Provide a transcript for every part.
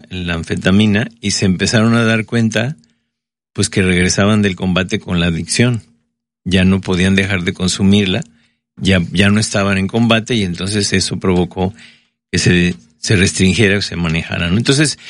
la anfetamina, y se empezaron a dar cuenta pues que regresaban del combate con la adicción. Ya no podían dejar de consumirla, ya no estaban en combate, y entonces eso provocó que se restringiera o se manejara, ¿no? Entonces,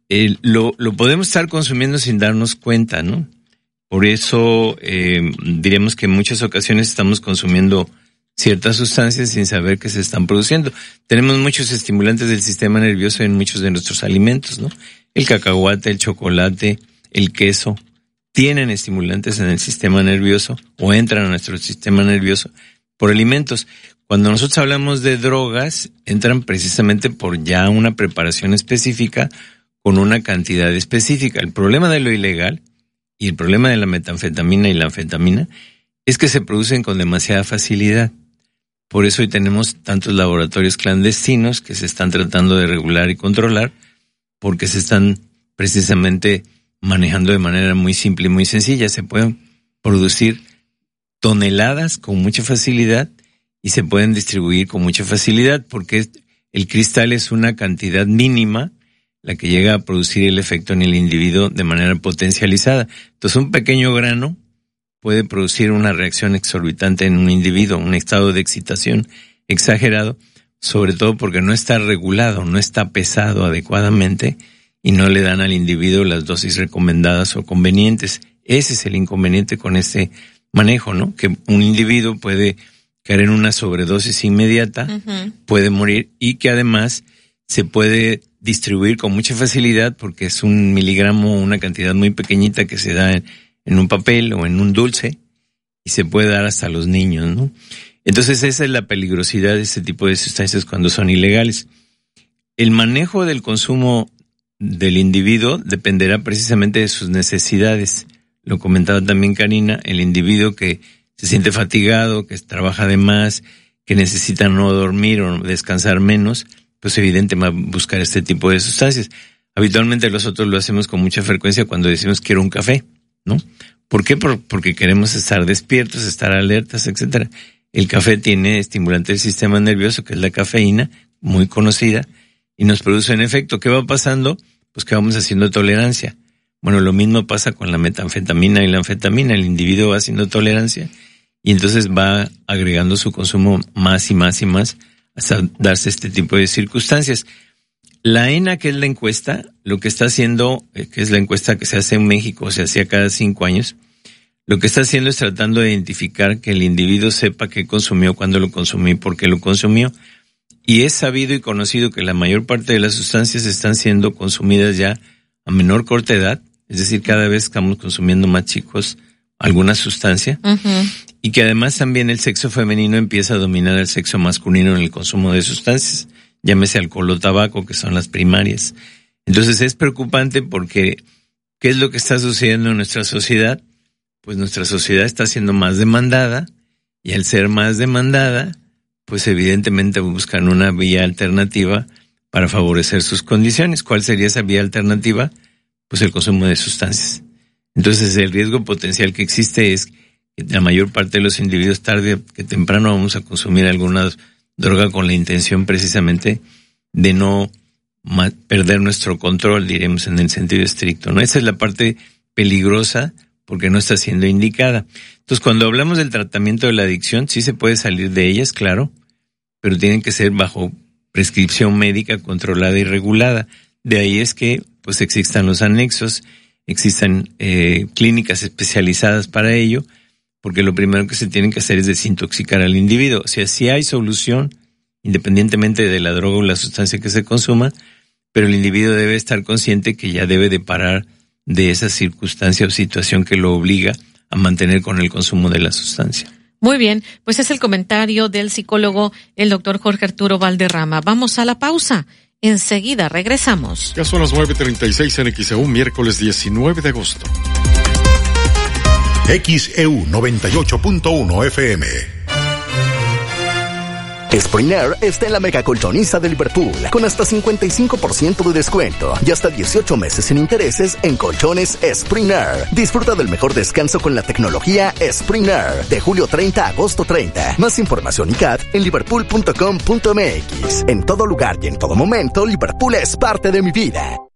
lo podemos estar consumiendo sin darnos cuenta, ¿no? Por eso diríamos que en muchas ocasiones estamos consumiendo ciertas sustancias sin saber que se están produciendo. Tenemos muchos estimulantes del sistema nervioso en muchos de nuestros alimentos, ¿no? El cacahuate, el chocolate, el queso, tienen estimulantes en el sistema nervioso o entran a nuestro sistema nervioso por alimentos. Cuando nosotros hablamos de drogas, entran precisamente por ya una preparación específica con una cantidad específica. El problema de lo ilegal y el problema de la metanfetamina y la anfetamina es que se producen con demasiada facilidad. Por eso hoy tenemos tantos laboratorios clandestinos que se están tratando de regular y controlar, porque se están precisamente manejando de manera muy simple y muy sencilla. Se pueden producir toneladas con mucha facilidad y se pueden distribuir con mucha facilidad, porque el cristal es una cantidad mínima la que llega a producir el efecto en el individuo de manera potencializada. Entonces, un pequeño grano puede producir una reacción exorbitante en un individuo, un estado de excitación exagerado, sobre todo porque no está regulado, no está pesado adecuadamente y no le dan al individuo las dosis recomendadas o convenientes. Ese es el inconveniente con este manejo, ¿no? Que un individuo puede caer en una sobredosis inmediata, puede morir, y que además se puede distribuir con mucha facilidad porque es 1 miligramo, una cantidad muy pequeñita que se da en un papel o en un dulce, y se puede dar hasta a los niños, ¿no? Entonces esa es la peligrosidad de este tipo de sustancias cuando son ilegales. El manejo del consumo del individuo dependerá precisamente de sus necesidades. Lo comentaba también Karina, el individuo que se siente fatigado, que trabaja de más, que necesita no dormir o descansar menos, pues evidente va a buscar este tipo de sustancias. Habitualmente nosotros lo hacemos con mucha frecuencia cuando decimos quiero un café, ¿no? ¿Por qué? Porque queremos estar despiertos, estar alertas, etcétera. El café tiene estimulante del sistema nervioso, que es la cafeína, muy conocida, y nos produce un efecto. ¿Qué va pasando? Pues que vamos haciendo tolerancia. Bueno, lo mismo pasa con la metanfetamina y la anfetamina. El individuo va haciendo tolerancia y entonces va agregando su consumo más y más y más hasta darse este tipo de circunstancias. La ENA, que es la encuesta, lo que está haciendo, que es la encuesta que se hace en México, se hacía cada 5 años, lo que está haciendo es tratando de identificar que el individuo sepa qué consumió, cuándo lo consumió y por qué lo consumió. Y es sabido y conocido que la mayor parte de las sustancias están siendo consumidas ya a menor corta edad, es decir, cada vez estamos consumiendo más chicos alguna sustancia, y que además también el sexo femenino empieza a dominar al sexo masculino en el consumo de sustancias, llámese alcohol o tabaco, que son las primarias. Entonces es preocupante porque ¿qué es lo que está sucediendo en nuestra sociedad? Pues nuestra sociedad está siendo más demandada, y al ser más demandada, pues evidentemente buscan una vía alternativa para favorecer sus condiciones. ¿Cuál sería esa vía alternativa? Pues el consumo de sustancias. Entonces el riesgo potencial que existe es que la mayor parte de los individuos tarde que temprano vamos a consumir alguna droga con la intención precisamente de no perder nuestro control, diremos en el sentido estricto, ¿no? Esa es la parte peligrosa porque no está siendo indicada. Entonces cuando hablamos del tratamiento de la adicción, sí se puede salir de ellas, claro, pero tienen que ser bajo prescripción médica controlada y regulada. De ahí es que pues existan los anexos, existan clínicas especializadas para ello, porque lo primero que se tiene que hacer es desintoxicar al individuo. O sea, sí hay solución, independientemente de la droga o la sustancia que se consuma, pero el individuo debe estar consciente que ya debe de parar de esa circunstancia o situación que lo obliga a mantener con el consumo de la sustancia. Muy bien, pues es el comentario del psicólogo, el doctor Jorge Arturo Valderrama. Vamos a la pausa. Enseguida regresamos. Ya son las 9:36 en XEU, miércoles 19 de agosto. XEU 98.1 FM. Spring Air está en la mega colchoniza de Liverpool, con hasta 55% de descuento y hasta 18 meses sin intereses en colchones Spring Air. Disfruta del mejor descanso con la tecnología Spring Air, de julio 30 a agosto 30. Más información y CAT en liverpool.com.mx. En todo lugar y en todo momento, Liverpool es parte de mi vida.